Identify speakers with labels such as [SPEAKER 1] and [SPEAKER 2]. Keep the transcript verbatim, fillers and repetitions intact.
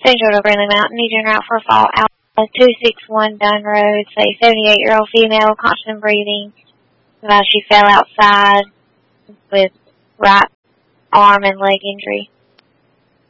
[SPEAKER 1] Central to Brindley Mountain, Eugene route for fall out two six one Dunn Road, say seventy-eight-year-old female, constant breathing. Uh, she fell outside with right arm and leg injury.